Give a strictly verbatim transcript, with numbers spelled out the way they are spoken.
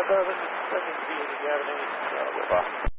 no, doesn't, doesn't seem to be any, uh, with, uh,